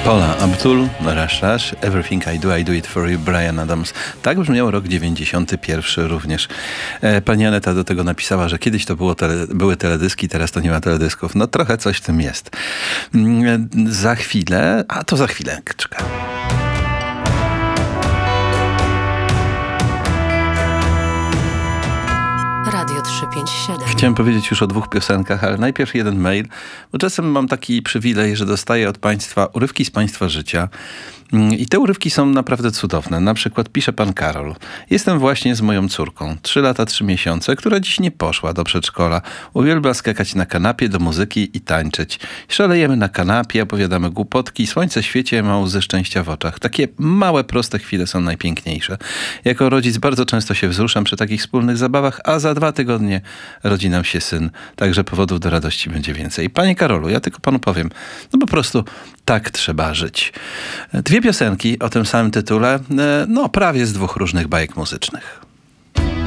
Paula Abdul, Rush Rush, Everything I do it for you, Bryan Adams. Tak brzmiał rok 91 również. Pani Aneta do tego napisała, że kiedyś to były teledyski, teraz to nie ma teledysków. No trochę coś w tym jest. Za chwilę, czekaj. Radio 357. Chciałem powiedzieć już o 2 piosenkach, ale najpierw jeden mail, bo czasem mam taki przywilej, że dostaję od państwa urywki z państwa życia i te urywki są naprawdę cudowne. Na przykład pisze pan Karol. Jestem właśnie z moją córką, 3 lata 3 miesiące, która dziś nie poszła do przedszkola. Uwielbia skakać na kanapie do muzyki i tańczyć. Szalejemy na kanapie, opowiadamy głupotki, słońce świeci, ma łzy szczęścia w oczach. Takie małe, proste chwile są najpiękniejsze. Jako rodzic bardzo często się wzruszam przy takich wspólnych zabawach, a za 2 tygodnie rodzi nam się syn, także powodów do radości będzie więcej. Panie Karolu, ja tylko panu powiem, no po prostu tak trzeba żyć. 2 piosenki o tym samym tytule, no prawie z 2 różnych bajek muzycznych.